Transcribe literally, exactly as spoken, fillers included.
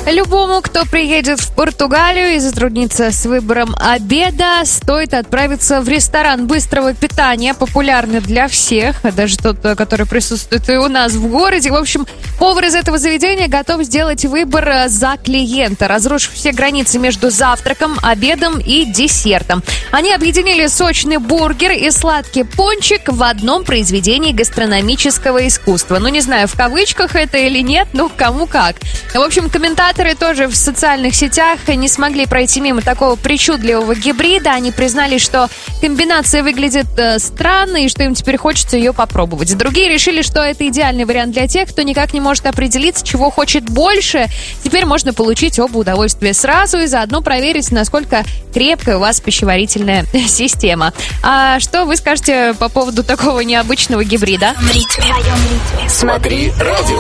Любому, кто приедет в Португалию и затруднится с выбором обеда, стоит отправиться в ресторан быстрого питания, популярный для всех, даже тот, который присутствует и у нас в городе. В общем, повар из этого заведения готов сделать выбор за клиента, разрушив все границы между завтраком, обедом и десертом. Они объединили сочный бургер и сладкий пончик в одном произведении гастрономического искусства. Ну, не знаю, в кавычках это или нет, ну, кому как. В общем, комментаторы тоже в социальных сетях не смогли пройти мимо такого причудливого гибрида. Они признали, что комбинация выглядит э, странно и что им теперь хочется ее попробовать. Другие решили, что это идеальный вариант для тех, кто никак не может определиться, чего хочет больше. Теперь можно получить оба удовольствия сразу и заодно проверить, насколько крепкая у вас пищеварительная система. А что вы скажете по поводу такого необычного гибрида? Смотри радио.